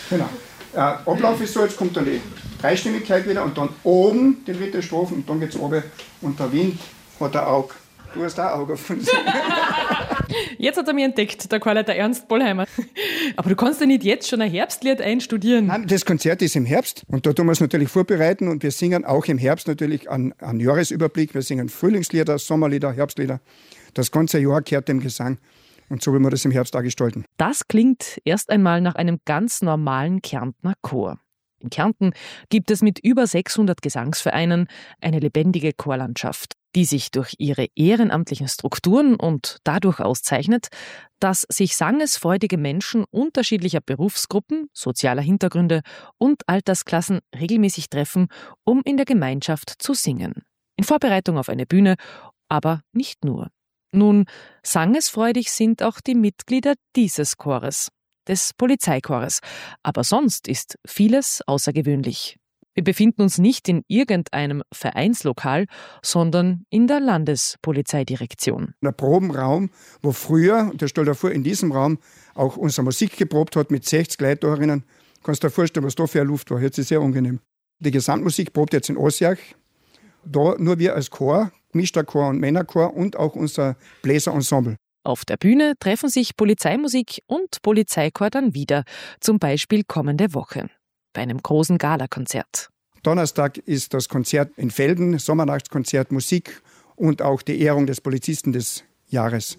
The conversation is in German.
Genau. Ablauf ist so, jetzt kommt dann die Dreistimmigkeit wieder und dann oben die dritte Strophe und dann geht es runter und der Wind hat ein Auge. Du hast auch ein Auge auf uns. Jetzt hat er mich entdeckt, der Karl, der Ernst Bollheimer. Aber du kannst ja nicht jetzt schon ein Herbstlied einstudieren. Nein, das Konzert ist im Herbst und da tun wir es natürlich vorbereiten und wir singen auch im Herbst natürlich einen Jahresüberblick. Wir singen Frühlingslieder, Sommerlieder, Herbstlieder. Das ganze Jahr gehört dem Gesang und so will man das im Herbst auch gestalten. Das klingt erst einmal nach einem ganz normalen Kärntner Chor. In Kärnten gibt es mit über 600 Gesangsvereinen eine lebendige Chorlandschaft, die sich durch ihre ehrenamtlichen Strukturen und dadurch auszeichnet, dass sich sangesfreudige Menschen unterschiedlicher Berufsgruppen, sozialer Hintergründe und Altersklassen regelmäßig treffen, um in der Gemeinschaft zu singen. In Vorbereitung auf eine Bühne, aber nicht nur. Nun, sangesfreudig sind auch die Mitglieder dieses Chores, des Polizeichores. Aber sonst ist vieles außergewöhnlich. Wir befinden uns nicht in irgendeinem Vereinslokal, sondern in der Landespolizeidirektion. Ein Probenraum, wo früher, und das stellt dir vor, in diesem Raum auch unsere Musik geprobt hat mit 60 Leuten da drinnen. Kannst dir vorstellen, was da für eine Luft war. Jetzt ist es sehr angenehm. Die Gesamtmusik probt jetzt in Osjach. Da nur wir als Chor, gemischter Chor und Männerchor und auch unser Bläserensemble. Auf der Bühne treffen sich Polizeimusik und Polizeichor dann wieder, zum Beispiel kommende Woche, bei einem großen Galakonzert. Donnerstag ist das Konzert in Velden, Sommernachtskonzert, Musik und auch die Ehrung des Polizisten des Jahres.